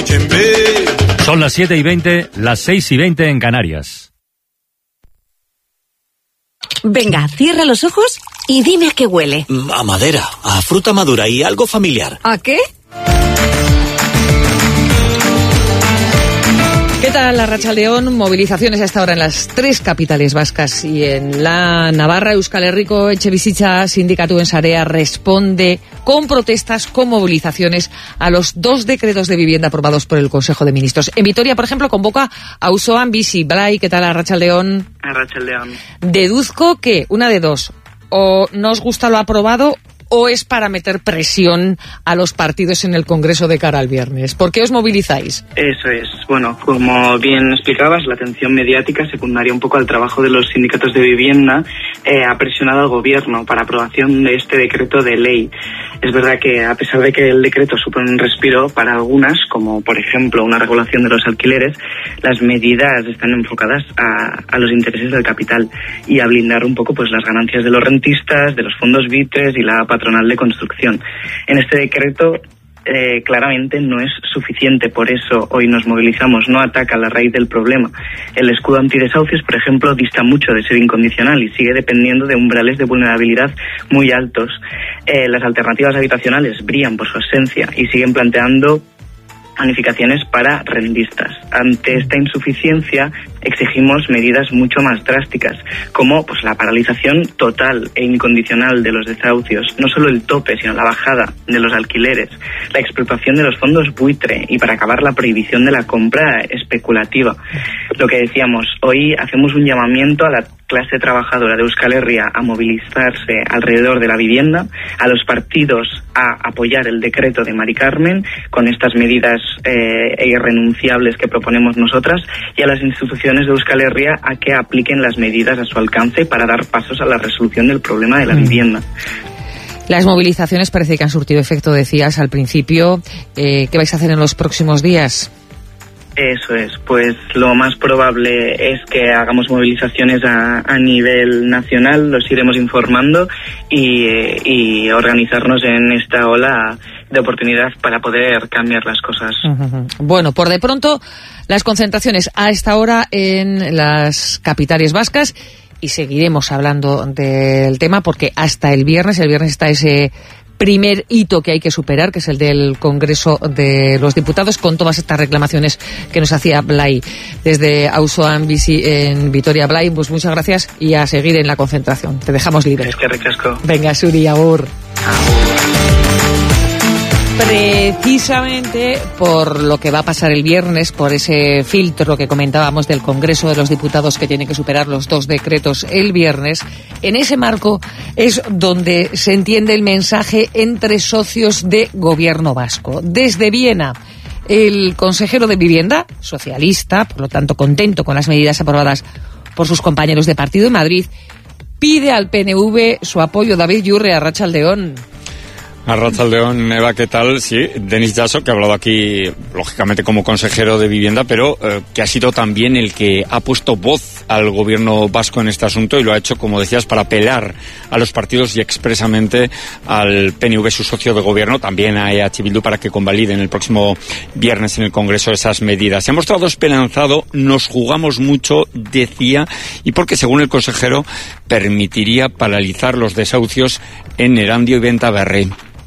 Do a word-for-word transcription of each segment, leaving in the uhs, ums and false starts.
Son las siete y veinte, las seis y veinte en Canarias. Venga, cierra los ojos y dime a qué huele. A madera, a fruta madura y algo familiar. ¿A qué? ¿Qué tal, Arratsaldeon? Movilizaciones a esta hora en las tres capitales vascas y en la Navarra. Euskal Herriko Etxebizitza Sindikatuen Sarea responde con protestas, con movilizaciones a los dos decretos de vivienda aprobados por el Consejo de Ministros. En Vitoria, por ejemplo, convoca a Auzoan Bizi. Blay, ¿qué tal, Arratsaldeon? Arratsaldeon. Deduzco que una de dos, o no os gusta lo aprobado o es para meter presión a los partidos en el Congreso de cara al viernes. ¿Por qué os movilizáis? Eso es. Bueno, como bien explicabas, la atención mediática, secundaria un poco al trabajo de los sindicatos de vivienda, eh, ha presionado al Gobierno para aprobación de este decreto de ley. Es verdad que, a pesar de que el decreto supone un respiro para algunas, como por ejemplo una regulación de los alquileres, las medidas están enfocadas a, a los intereses del capital y a blindar un poco pues las ganancias de los rentistas, de los fondos buitres y la patronal de construcción. En este decreto eh, claramente no es suficiente, por eso hoy nos movilizamos, no ataca la raíz del problema. El escudo antidesahucios, por ejemplo, dista mucho de ser incondicional y sigue dependiendo de umbrales de vulnerabilidad muy altos. Eh, las alternativas habitacionales brillan por su ausencia y siguen planteando bonificaciones para rentistas. Ante esta insuficiencia exigimos medidas mucho más drásticas, como pues la paralización total e incondicional de los desahucios, no solo el tope, sino la bajada de los alquileres, la explotación de los fondos buitre y para acabar la prohibición de la compra especulativa. Lo que decíamos, hoy hacemos un llamamiento a la clase trabajadora de Euskal Herria a movilizarse alrededor de la vivienda, a los partidos a apoyar el decreto de Mari Carmen con estas medidas eh, irrenunciables que proponemos nosotras y a las instituciones de Euskal Herria a que apliquen las medidas a su alcance para dar pasos a la resolución del problema de la mm. vivienda. Las movilizaciones parece que han surtido efecto, decías al principio. Eh, ¿Qué vais a hacer en los próximos días? Eso es, pues lo más probable es que hagamos movilizaciones a, a nivel nacional, los iremos informando y, y organizarnos en esta ola de oportunidad para poder cambiar las cosas. Uh-huh. Bueno, por de pronto, las concentraciones a esta hora en las capitales vascas y seguiremos hablando del tema porque hasta el viernes, el viernes está ese primer hito que hay que superar, que es el del Congreso de los Diputados, con todas estas reclamaciones que nos hacía Blay desde Auzoan Bizi en Vitoria. Blay, pues muchas gracias y a seguir en la concentración. Te dejamos libre. Es que recasco. Venga, Suri, agur. Precisamente por lo que va a pasar el viernes, por ese filtro que comentábamos del Congreso de los Diputados que tiene que superar los dos decretos el viernes, en ese marco es donde se entiende el mensaje entre socios de gobierno vasco. Desde Viena, el consejero de Vivienda, socialista, por lo tanto contento con las medidas aprobadas por sus compañeros de partido en Madrid, pide al P N V su apoyo. David Yurre, Arratsaldeon. Arratsaldeon, Eva, ¿qué tal? Sí, Denis Jasso, que ha hablado aquí, lógicamente, como consejero de Vivienda, pero eh, que ha sido también el que ha puesto voz al gobierno vasco en este asunto y lo ha hecho, como decías, para apelar a los partidos y expresamente al P N V, su socio de gobierno, también a E H Bildu, para que convaliden el próximo viernes en el Congreso esas medidas. Se ha mostrado esperanzado, nos jugamos mucho, decía, y porque, según el consejero, permitiría paralizar los desahucios en Erandio y Bentaberri.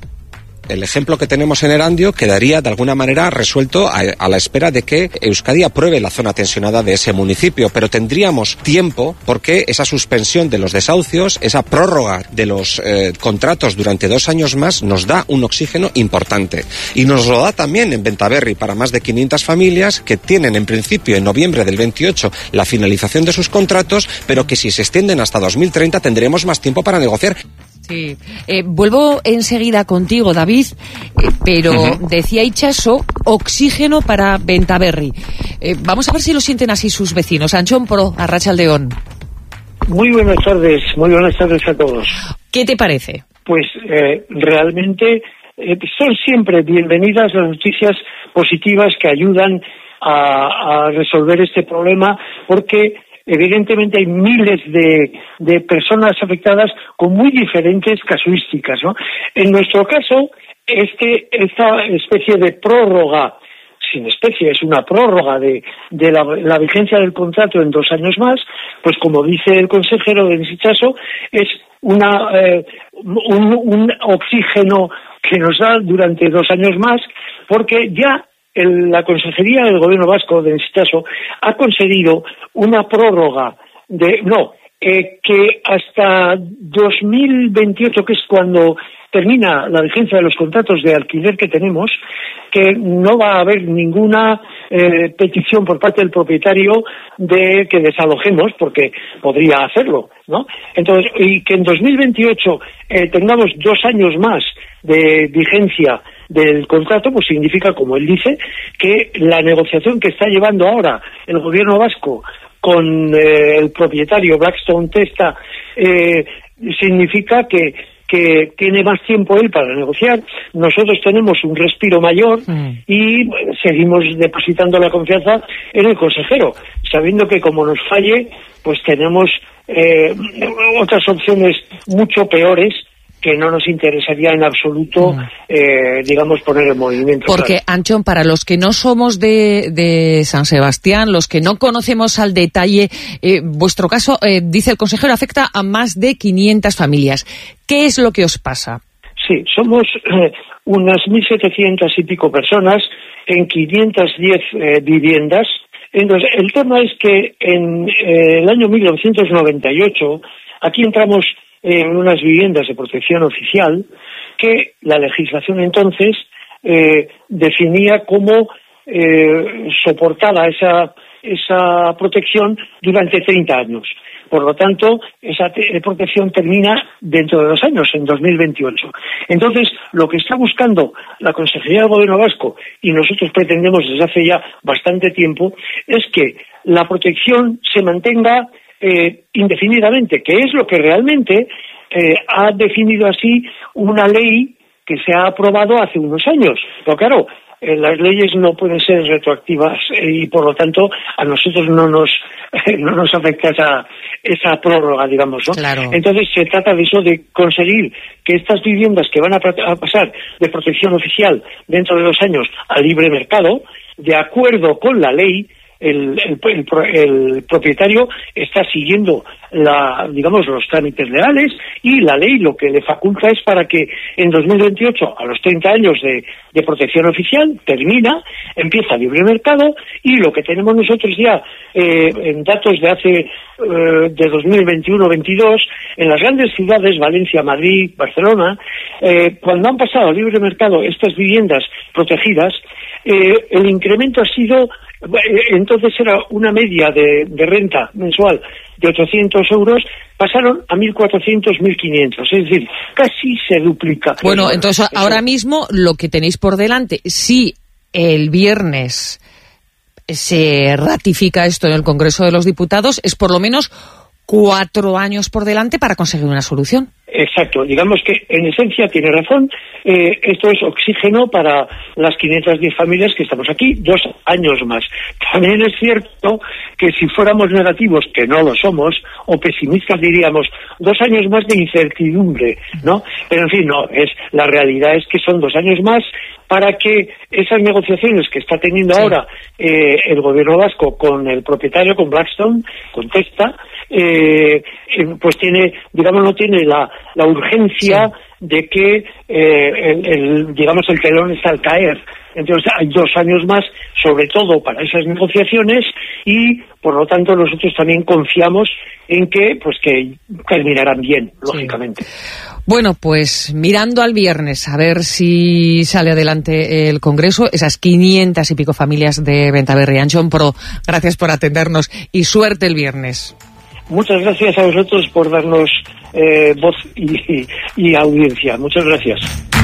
El ejemplo que tenemos en Erandio quedaría de alguna manera resuelto a, a la espera de que Euskadi apruebe la zona tensionada de ese municipio, pero tendríamos tiempo porque esa suspensión de los desahucios, esa prórroga de los eh, contratos durante dos años más nos da un oxígeno importante y nos lo da también en Bentaberri para más de quinientas familias que tienen en principio en noviembre del veintiocho la finalización de sus contratos, pero que si se extienden hasta dos mil treinta tendremos más tiempo para negociar. Sí, eh, vuelvo enseguida contigo, David, eh, pero uh-huh. decía Itxaso, oxígeno para Bentaberri. Eh, vamos a ver si lo sienten así sus vecinos. Anchón Pro, Arratsaldeon. Muy buenas tardes, muy buenas tardes a todos. ¿Qué te parece? Pues eh, realmente eh, son siempre bienvenidas las noticias positivas que ayudan a, a resolver este problema, porque evidentemente hay miles de, de personas afectadas con muy diferentes casuísticas, ¿no? En nuestro caso, este, esta especie de prórroga sin especie, es una prórroga de, de la, la vigencia del contrato en dos años más, pues como dice el consejero Denis Itxaso, es una eh, un, un oxígeno que nos da durante dos años más, porque ya el, la Consejería del Gobierno Vasco, Denis Itxaso, ha conseguido una prórroga de, no, eh, que hasta dos mil veintiocho, que es cuando termina la vigencia de los contratos de alquiler que tenemos, que no va a haber ninguna eh, petición por parte del propietario de que desalojemos, porque podría hacerlo, ¿no? Entonces, y que en dos mil veintiocho eh, tengamos dos años más de vigencia del contrato, pues significa, como él dice, que la negociación que está llevando ahora el Gobierno vasco con eh, el propietario Blackstone Testa eh, significa que que tiene más tiempo él para negociar, nosotros tenemos un respiro mayor mm. y seguimos depositando la confianza en el consejero, sabiendo que como nos falle, pues tenemos eh, otras opciones mucho peores que no nos interesaría en absoluto, mm. eh, digamos, poner en movimiento. Porque, claro. Anchón, para los que no somos de, de San Sebastián, los que no conocemos al detalle, eh, vuestro caso, eh, dice el consejero, afecta a más de quinientas familias. ¿Qué es lo que os pasa? Sí, somos eh, unas mil setecientas y pico personas en quinientas diez eh, viviendas. Entonces, el tema es que en eh, el año mil novecientos noventa y ocho, aquí entramos en unas viviendas de protección oficial que la legislación entonces eh, definía como eh, soportada esa, esa protección durante treinta años. Por lo tanto, esa te- protección termina dentro de dos años, en dos mil veintiocho. Entonces, lo que está buscando la Consejería del Gobierno Vasco, y nosotros pretendemos desde hace ya bastante tiempo, es que la protección se mantenga Eh, indefinidamente, que es lo que realmente eh, ha definido así una ley que se ha aprobado hace unos años. Pero claro, eh, las leyes no pueden ser retroactivas eh, y por lo tanto a nosotros no nos eh, no nos afecta esa esa prórroga, digamos, ¿no? Claro. Entonces se trata de eso, de conseguir que estas viviendas que van a, a pasar de protección oficial dentro de dos años a libre mercado, de acuerdo con la ley, El, el, el, el propietario está siguiendo la, digamos, los trámites legales, y la ley lo que le faculta es para que en dos mil veintiocho, a los treinta años de, de protección oficial, termina, empieza libre mercado, y lo que tenemos nosotros ya eh, en datos de hace eh, de dos mil veintiuno veintidós, en las grandes ciudades, Valencia, Madrid, Barcelona, eh, cuando han pasado a libre mercado estas viviendas protegidas, eh, el incremento ha sido, entonces era una media de, de renta mensual de ochocientos euros, pasaron a mil cuatrocientos, mil quinientos, es decir, casi se duplica. Bueno, eso, entonces eso. Ahora mismo lo que tenéis por delante, si el viernes se ratifica esto en el Congreso de los Diputados, es por lo menos cuatro años por delante para conseguir una solución. Exacto, digamos que en esencia tiene razón, eh, esto es oxígeno para las quinientas diez familias que estamos aquí, dos años más. También es cierto que si fuéramos negativos, que no lo somos, o pesimistas diríamos, dos años más de incertidumbre, ¿no? Pero en fin, no, es la realidad es que son dos años más para que esas negociaciones que está teniendo sí. ahora eh, el Gobierno vasco con el propietario, con Blackstone, con Testa, eh, eh, pues tiene, digamos, no tiene la, la urgencia sí. de que, eh, el, el, digamos, el telón está al caer. Entonces hay dos años más, sobre todo para esas negociaciones, y por lo tanto nosotros también confiamos en que, pues, que terminarán bien, lógicamente. Sí. Bueno, pues mirando al viernes, a ver si sale adelante el Congreso, esas quinientas y pico familias de Bentaberri. Anchón Pro, gracias por atendernos y suerte el viernes. Muchas gracias a vosotros por darnos eh, voz y, y audiencia. Muchas gracias.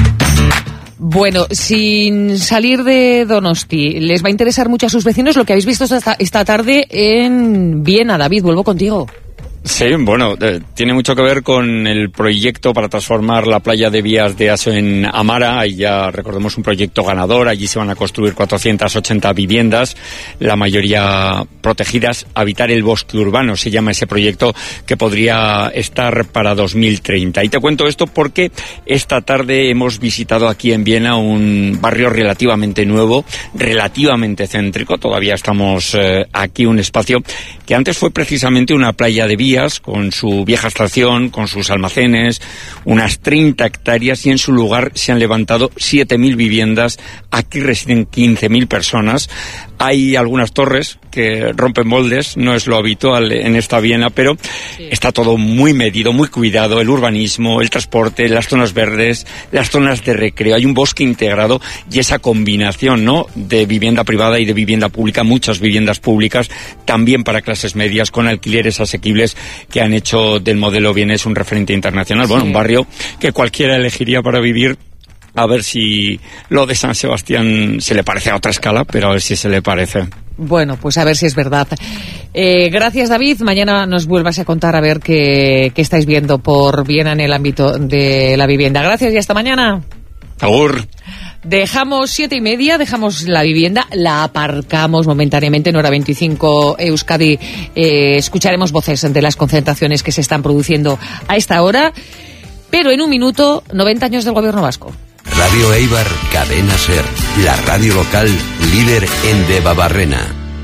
Bueno, sin salir de Donosti, les va a interesar mucho a sus vecinos lo que habéis visto esta, esta tarde en Viena. David, vuelvo contigo. Sí, bueno, eh, tiene mucho que ver con el proyecto para transformar la playa de Vías de Aso en Amara. Ahí ya recordemos un proyecto ganador. Allí se van a construir cuatrocientas ochenta viviendas, la mayoría protegidas. Habitar el bosque urbano se llama ese proyecto, que podría estar para dos mil treinta. Y te cuento esto porque esta tarde hemos visitado aquí en Viena un barrio relativamente nuevo, relativamente céntrico. Todavía estamos eh, aquí, un espacio que antes fue precisamente una playa de Vías, con su vieja estación, con sus almacenes, unas treinta hectáreas, y en su lugar se han levantado siete mil viviendas. Aquí residen quince mil personas. Hay algunas torres que rompen moldes, no es lo habitual en esta Viena, pero sí, está todo muy medido, muy cuidado, el urbanismo, el transporte, las zonas verdes, las zonas de recreo. Hay un bosque integrado, y esa combinación, ¿no?, de vivienda privada y de vivienda pública, muchas viviendas públicas, también para clases medias, con alquileres asequibles, que han hecho del modelo vienés un referente internacional. Sí. Bueno, un barrio que cualquiera elegiría para vivir. A ver si lo de San Sebastián se le parece a otra escala, pero a ver si se le parece. Bueno, pues a ver si es verdad. Eh, gracias, David. Mañana nos vuelvas a contar a ver qué, qué estáis viendo por Viena en el ámbito de la vivienda. Gracias y hasta mañana. Agur. Dejamos siete y media, dejamos la vivienda, la aparcamos momentáneamente en hora veinticinco Euskadi. Eh, escucharemos voces de las concentraciones que se están produciendo a esta hora, pero en un minuto, noventa años del gobierno vasco. Radio Eibar, Cadena Ser, la radio local líder en Debabarrena.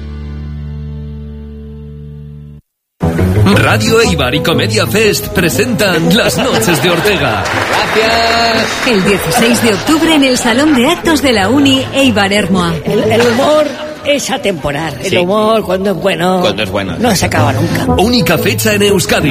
Radio Eibar y Comedia Fest presentan Las Noches de Ortega. Gracias. El dieciséis de octubre en el Salón de Actos de la Uni Eibar Ermoa. El, el humor es atemporal. El sí. humor, cuando es bueno, cuando es bueno, no se acaba nunca. Única fecha en Euskadi.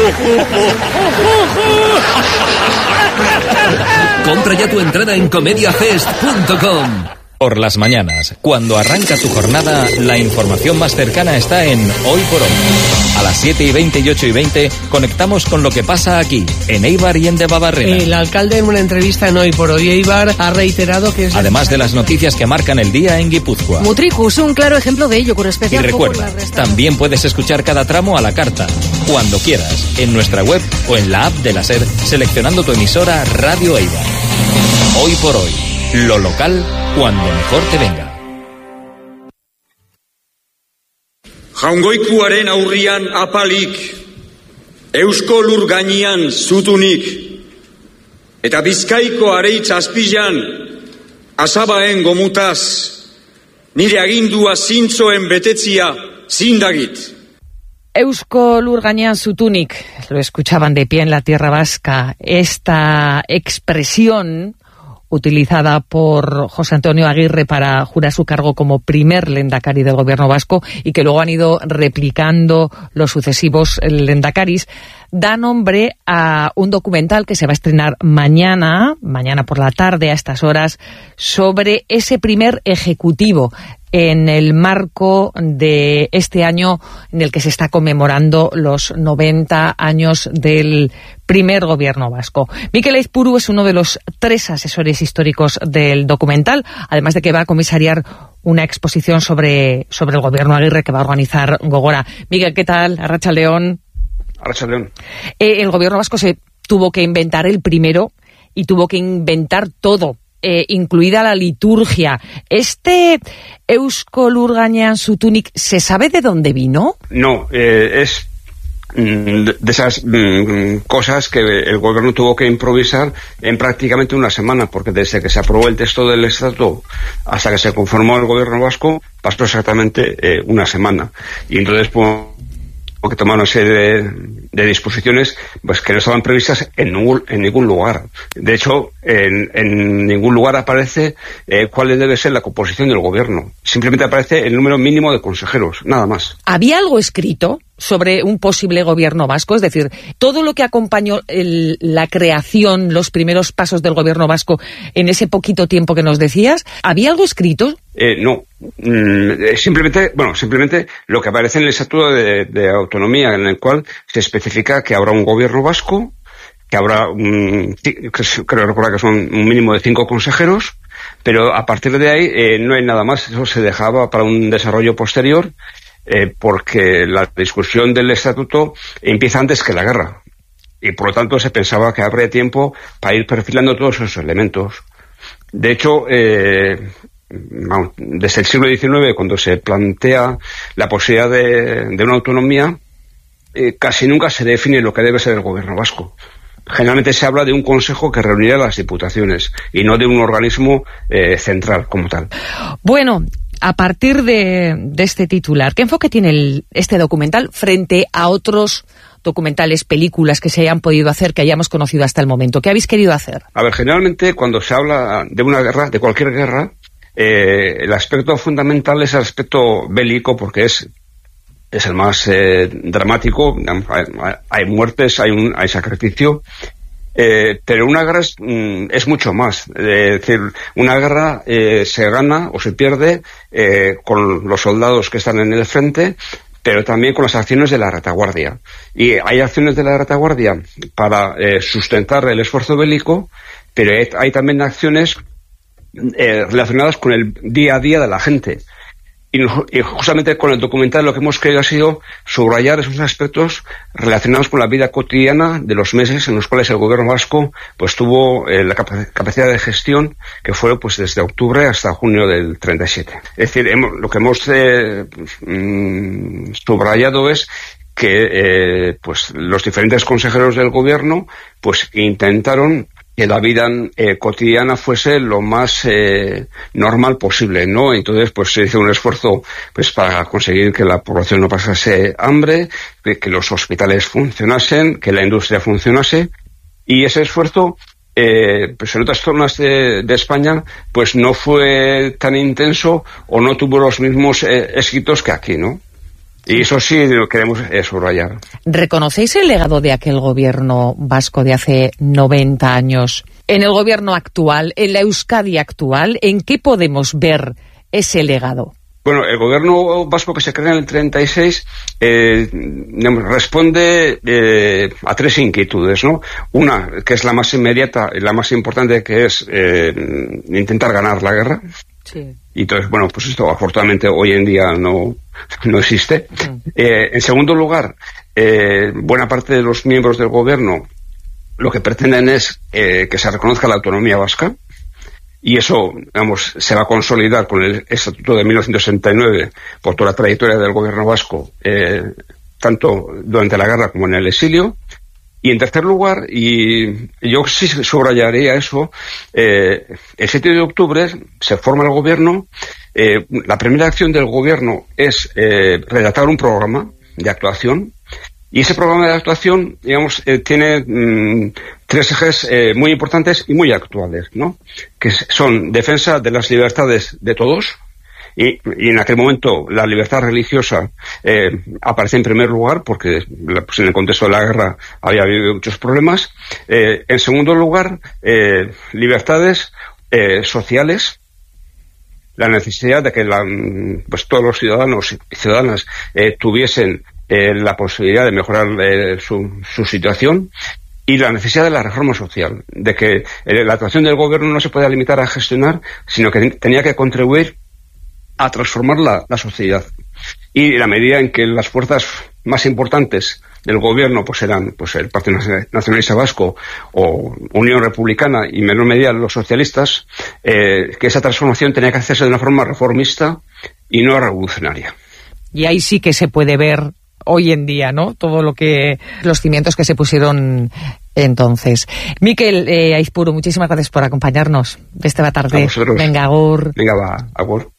Compra ya tu entrada en comediafest punto com. Por las mañanas, cuando arranca tu jornada, la información más cercana está en Hoy por Hoy. A las siete y veinte y ocho y veinte conectamos con lo que pasa aquí, en Eibar y en Debabarrena. El alcalde, en una entrevista en Hoy por Hoy Eibar, ha reiterado que es... Además de las noticias que marcan el día en Guipúzcoa. Mutricus, un claro ejemplo de ello, con especial... Y recuerda, también puedes escuchar cada tramo a la carta, cuando quieras, en nuestra web o en la app de la SER, seleccionando tu emisora Radio Eibar. Hoy por Hoy, lo local cuando mejor te venga. Jaungoikuaren aurrian apalik, Eusko lur gainean zutunik, eta Bizkaiko areitz azpilan, asabaen gomutaz, nire agindua zintzoen betetzia zindagit. Eusko lur gainean zutunik, lo escuchaban de pie en la tierra vasca. Esta expresión utilizada por José Antonio Aguirre para jurar su cargo como primer lehendakari del gobierno vasco, y que luego han ido replicando los sucesivos lehendakaris, da nombre a un documental que se va a estrenar mañana, mañana por la tarde a estas horas, sobre ese primer ejecutivo en el marco de este año en el que se está conmemorando los noventa años del primer gobierno vasco. Mikel Aizpuru es uno de los tres asesores históricos del documental, además de que va a comisariar una exposición sobre, sobre el gobierno Aguirre que va a organizar Gogora. Miguel, ¿qué tal? Arratsaldeon. Arratsaldeon. Eh, el gobierno vasco se tuvo que inventar el primero y tuvo que inventar todo, eh, incluida la liturgia. ¿Este Eusko lur gainean zutunik se sabe de dónde vino? No, eh, es de esas mm, cosas que el gobierno tuvo que improvisar en prácticamente una semana, porque desde que se aprobó el texto del estatuto hasta que se conformó el gobierno vasco pasó exactamente eh, una semana, y entonces pues que tomar una serie de, de disposiciones pues que no estaban previstas en ningún, en ningún lugar. De hecho, en, en ningún lugar aparece eh, cuál debe ser la composición del gobierno. Simplemente aparece el número mínimo de consejeros, nada más. ¿Había algo escrito sobre un posible gobierno vasco? Es decir, todo lo que acompañó el, la creación, los primeros pasos del gobierno vasco en ese poquito tiempo que nos decías, ¿había algo escrito? Eh, no, mm, simplemente, bueno, simplemente lo que aparece en el Estatuto de, de Autonomía, en el cual se especifica que habrá un gobierno vasco, que habrá, un, creo recordar que son un mínimo de cinco consejeros, pero a partir de ahí eh, no hay nada más. Eso se dejaba para un desarrollo posterior, eh, porque la discusión del estatuto empieza antes que la guerra. Y por lo tanto se pensaba que habría tiempo para ir perfilando todos esos elementos. De hecho, eh, desde el siglo diecinueve, cuando se plantea la posibilidad de, de una autonomía, eh, casi nunca se define lo que debe ser el gobierno vasco. Generalmente se habla de un consejo que reunirá las diputaciones y no de un organismo eh, central como tal. Bueno, a partir de, de este titular, ¿qué enfoque tiene el, este documental frente a otros documentales, películas que se hayan podido hacer, que hayamos conocido hasta el momento? ¿Qué habéis querido hacer? A ver, generalmente cuando se habla de una guerra, de cualquier guerra, eh, el aspecto fundamental es el aspecto bélico, porque es es el más eh, dramático. Hay, hay muertes, hay, un, hay sacrificio, eh, pero una guerra es, mm, es mucho más. Eh, es decir, una guerra eh, se gana o se pierde eh, con los soldados que están en el frente, pero también con las acciones de la retaguardia. Y hay acciones de la retaguardia para eh, sustentar el esfuerzo bélico, pero hay, hay también acciones eh, relacionadas con el día a día de la gente. Y, y justamente con el documental lo que hemos querido ha sido subrayar esos aspectos relacionados con la vida cotidiana de los meses en los cuales el gobierno vasco pues tuvo eh, la cap- capacidad de gestión, que fue pues desde octubre hasta junio del treinta y siete. Es decir, hemos, lo que hemos eh, mm, subrayado es que eh, pues los diferentes consejeros del gobierno pues intentaron que la vida eh, cotidiana fuese lo más eh, normal posible, ¿no? Entonces, pues se hizo un esfuerzo pues para conseguir que la población no pasase hambre, que, que los hospitales funcionasen, que la industria funcionase, y ese esfuerzo eh, pues en otras zonas de, de España pues no fue tan intenso o no tuvo los mismos eh, éxitos que aquí, ¿no? Y eso sí lo queremos eh, subrayar. ¿Reconocéis el legado de aquel gobierno vasco de hace noventa años? En el gobierno actual, en la Euskadi actual, ¿en qué podemos ver ese legado? Bueno, el gobierno vasco que se crea en el treinta y seis eh, responde eh, a tres inquietudes, ¿no? Una, que es la más inmediata y la más importante, que es eh, intentar ganar la guerra. Sí. Y entonces, bueno, pues esto afortunadamente hoy en día no, no existe. Uh-huh. Eh, en segundo lugar, eh, buena parte de los miembros del gobierno lo que pretenden es eh, que se reconozca la autonomía vasca, y eso, digamos, se va a consolidar con el Estatuto de mil novecientos sesenta y nueve por toda la trayectoria del gobierno vasco, eh, tanto durante la guerra como en el exilio. Y en tercer lugar, y yo sí subrayaría eso, eh, el siete de octubre se forma el gobierno. Eh, la primera acción del gobierno es eh, redactar un programa de actuación, y ese programa de actuación, digamos, eh, tiene mmm, tres ejes eh, muy importantes y muy actuales, ¿no? Que son defensa de las libertades de todos. Y, y en aquel momento la libertad religiosa eh, aparece en primer lugar porque pues, en el contexto de la guerra había habido muchos problemas. Eh, en segundo lugar, eh, libertades eh, sociales, la necesidad de que la, pues, todos los ciudadanos y ciudadanas eh, tuviesen eh, la posibilidad de mejorar eh, su, su situación. Y la necesidad de la reforma social, de que eh, la actuación del gobierno no se podía limitar a gestionar, sino que tenía que contribuir a transformar la, la sociedad. Y en la medida en que las fuerzas más importantes del gobierno pues eran pues el Partido Nacionalista Vasco o Unión Republicana, y en menor medida los socialistas, eh, que esa transformación tenía que hacerse de una forma reformista y no revolucionaria. Y ahí sí que se puede ver hoy en día, ¿no? Todo lo que, los cimientos que se pusieron entonces. Mikel eh, Aizpuru, muchísimas gracias por acompañarnos de esta tarde. A vosotros. Venga, agur. Venga, va, agur.